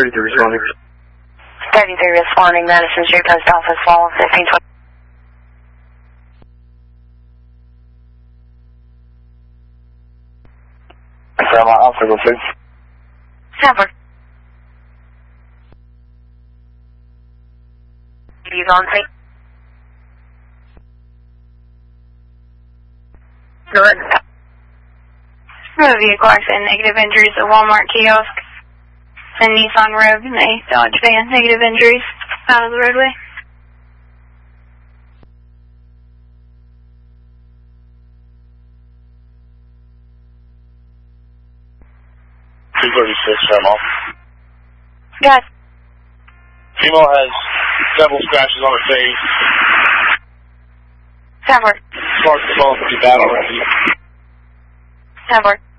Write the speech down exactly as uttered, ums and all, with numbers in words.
thirty-three responding. thirty-three responding, Madison Street Post Office, Wall fifteen twenty. Grandma, officer, go please. Sanford. You gone, see? Good. Road vehicle accident, negative injuries at Walmart kiosk and Nissan Road in a Dodge van, negative injuries out of the roadway. two thirty-six, Grandma. Guys. Female has several scratches on her face. Sanford. Sparks the bone pretty bad already. Sanford.